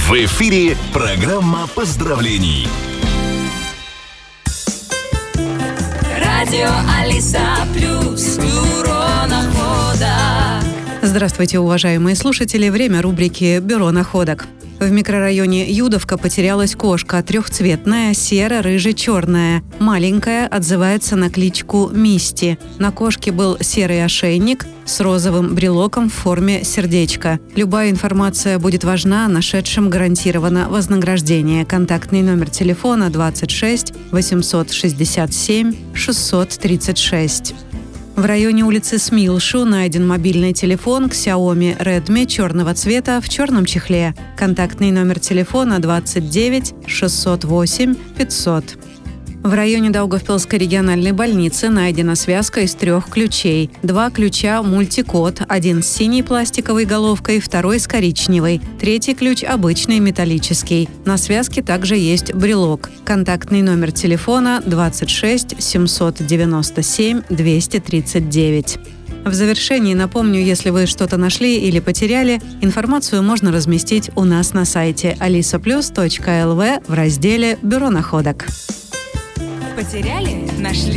В эфире программа поздравлений. Радио Алиса Плюс, бюро находок. Здравствуйте, уважаемые слушатели. Время рубрики «Бюро находок». В микрорайоне Юдовка потерялась кошка, трехцветная, серо-рыже-черная. Маленькая, отзывается на кличку Мисти. На кошке был серый ошейник с розовым брелоком в форме сердечка. Любая информация будет важна, нашедшим гарантировано вознаграждение. Контактный номер телефона 26 867 636. В районе улицы Смилшу найден мобильный телефон Xiaomi Redmi черного цвета в черном чехле. Контактный номер телефона 29 608 500. В районе Даугавпилской региональной больницы найдена связка из 3 ключей. 2 ключа мультикод, один с синей пластиковой головкой, второй с коричневой. 3 ключ обычный металлический. На связке также есть брелок. Контактный номер телефона 26 797 239. В завершении напомню, если вы что-то нашли или потеряли, информацию можно разместить у нас на сайте alisaplus.lv в разделе «Бюро находок». Потеряли? Нашли?